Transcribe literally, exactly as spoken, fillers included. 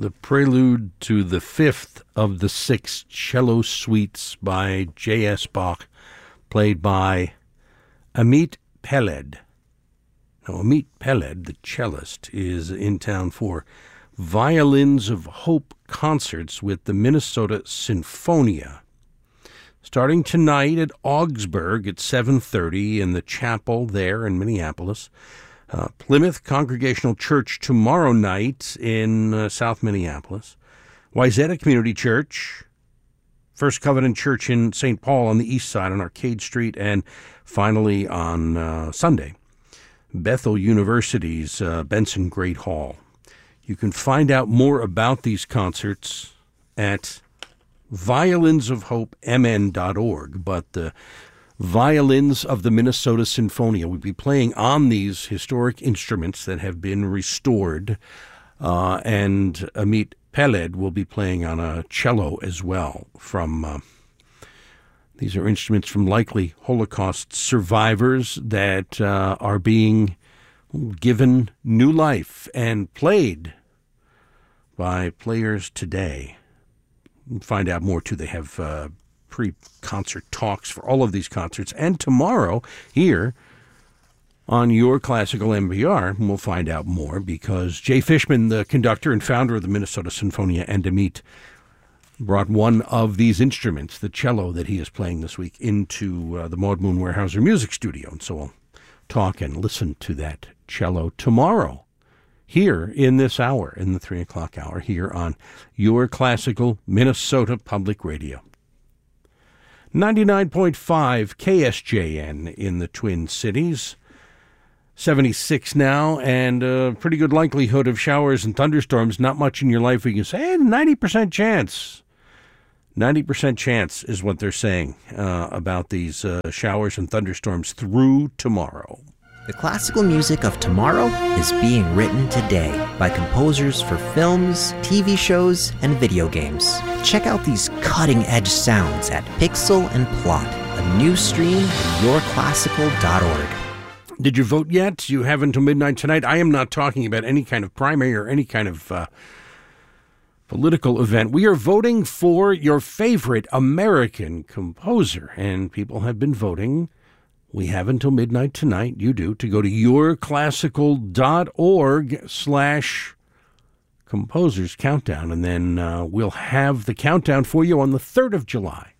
the prelude to the fifth of the six cello suites by J S. Bach, played by Amit Peled. Now, Amit Peled, the cellist, is in town for Violins of Hope concerts with the Minnesota Sinfonia, starting tonight at Augsburg at seven thirty in the chapel there in Minneapolis. Uh, Plymouth Congregational Church tomorrow night in uh, South Minneapolis. Wayzata Community Church, First Covenant Church in Saint Paul on the east side on Arcade Street, and finally on uh, Sunday, Bethel University's uh, Benson Great Hall. You can find out more about these concerts at violins of hope m n dot org, but the Violins of the Minnesota Sinfonia will be playing on these historic instruments that have been restored, uh, and Amit Peled will be playing on a cello as well. From uh, these are instruments from likely Holocaust survivors that uh, are being given new life and played by players today. Find out more, too. They have uh, pre-concert talks for all of these concerts. And tomorrow, here on Your Classical N P R, we'll find out more because Jay Fishman, the conductor and founder of the Minnesota Sinfonia, and Amit brought one of these instruments, the cello that he is playing this week, into uh, the Maud Moon Weyerhaeuser Music Studio. And so we'll talk and listen to that cello tomorrow, here in this hour, in the three o'clock hour, here on Your Classical Minnesota Public Radio. ninety-nine point five K S J N in the Twin Cities. seventy-six now, and a pretty good likelihood of showers and thunderstorms. Not much in your life where you can say, hey, ninety percent chance. ninety percent chance is what they're saying uh, about these uh, showers and thunderstorms through tomorrow. The classical music of tomorrow is being written today by composers for films, T V shows, and video games. Check out these cutting-edge sounds at Pixel and Plot, a new stream at your classical dot org. Did you vote yet? You have until midnight tonight. I am not talking about any kind of primary or any kind of uh, political event. We are voting for your favorite American composer, and people have been voting. We have until midnight tonight, you do, to go to yourclassical.org slash composers countdown, and then uh, we'll have the countdown for you on the third of July.